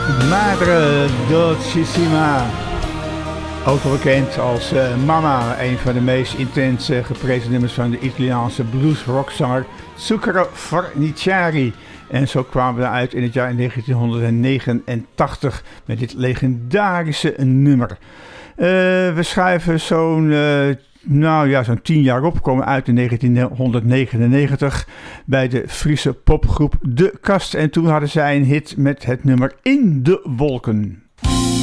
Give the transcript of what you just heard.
Madre Dolcissima, ook wel bekend als Mama, een van de meest intense geprezen nummers van de Italiaanse blues-rockzanger Zucchero Forniciari. En zo kwamen we eruit in het jaar 1989 met dit legendarische nummer. We schuiven zo'n 10 jaar op, komen uit in 1999 bij de Friese popgroep De Kast. En toen hadden zij een hit met het nummer In de Wolken.